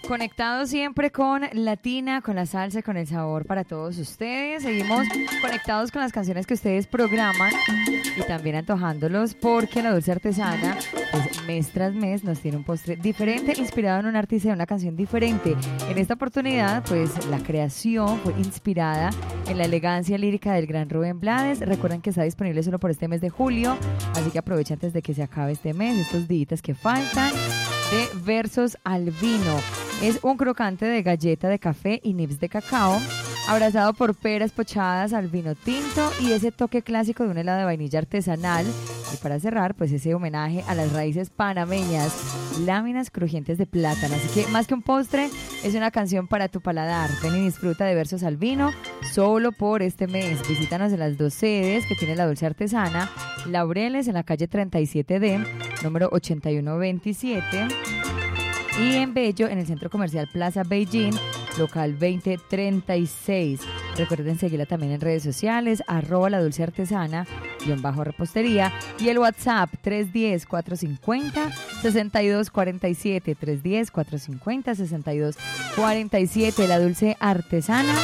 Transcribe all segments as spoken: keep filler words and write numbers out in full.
Conectados siempre con Latina, con la salsa, con el sabor para todos ustedes. Seguimos conectados con las canciones que ustedes programan y también antojándolos porque La Dulce Artesana, pues, mes tras mes nos tiene un postre diferente, inspirado en un artista y una canción diferente. En esta oportunidad, pues la creación fue inspirada en la elegancia lírica del gran Rubén Blades. Recuerden que está disponible solo por este mes de julio, así que aprovecha antes de que se acabe este mes, estos días que faltan, de Versos al Vino. Es un crocante de galleta de café y nibs de cacao, abrazado por peras pochadas al vino tinto y ese toque clásico de un helado de vainilla artesanal. Y para cerrar, pues ese homenaje a las raíces panameñas, láminas crujientes de plátano. Así que más que un postre, es una canción para tu paladar. Ven y disfruta de Versos al Vino solo por este mes. Visítanos en las dos sedes que tiene La Dulce Artesana, Laureles en la calle treinta y siete D, número ochenta y uno veintisiete. Y en Bello, en el Centro Comercial Plaza Beijing, local veinte treinta y seis. Recuerden seguirla también en redes sociales, arroba La Dulce Artesana, guión bajo repostería, y el WhatsApp tres uno cero, cuatro cinco cero, seis dos cuatro siete, tres uno cero, cuatro cinco cero, seis dos cuatro siete, La Dulce Artesana.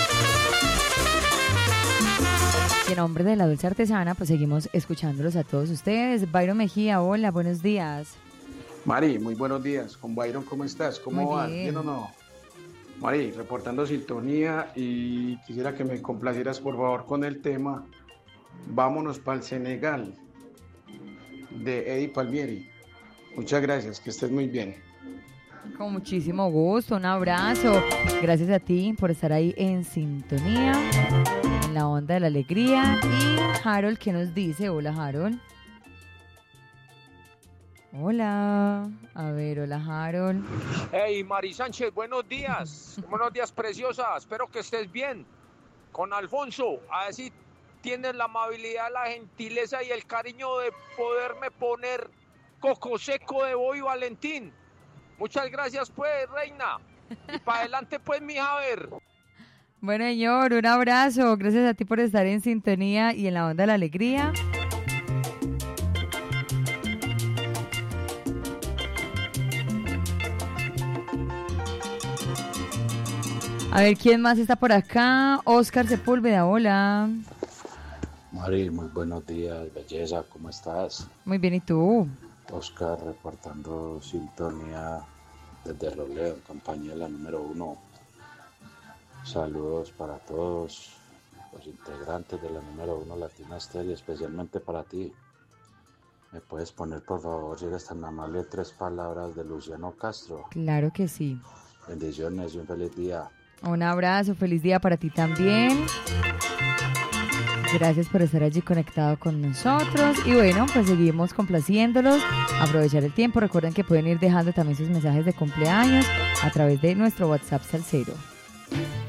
Y en nombre de La Dulce Artesana, pues seguimos escuchándolos a todos ustedes. Byron Mejía, hola, buenos días. Mari, muy buenos días. Con Byron, ¿cómo estás? ¿Cómo Muy vas? bien. ¿Bien o no? Mari, reportando sintonía y quisiera que me complacieras por favor con el tema Vámonos para el Senegal de Eddie Palmieri. Muchas gracias, que estés muy bien. Con muchísimo gusto, un abrazo. Gracias a ti por estar ahí en sintonía, en la onda de la alegría. Y Harold, ¿qué nos dice? Hola, Harold. Hola, a ver, hola Harold. Hey, Mari Sánchez, buenos días, buenos días preciosa, espero que estés bien. Con Alfonso, a ver si tienes la amabilidad, la gentileza y el cariño de poderme poner Coco Seco de Bobby Valentín. Muchas gracias pues, reina, y para adelante pues, mija, a ver. Bueno, señor, un abrazo, gracias a ti por estar en sintonía y en la onda de la alegría. A ver, ¿quién más está por acá? Oscar Sepúlveda, hola. Mari, muy buenos días, belleza, ¿cómo estás? Muy bien, ¿y tú? Oscar reportando sintonía desde Robledo, compañía la número uno. Saludos para todos los integrantes de la número uno Latina Estéreo, especialmente para ti. ¿Me puedes poner, por favor, si eres tan amable, tres palabras de Luciano Castro? Claro que sí. Bendiciones y un feliz día. Un abrazo, feliz día para ti también. Gracias por estar allí conectado con nosotros. Y bueno, pues seguimos complaciéndolos. Aprovechar el tiempo. Recuerden que pueden ir dejando también sus mensajes de cumpleaños a través de nuestro WhatsApp Salsero.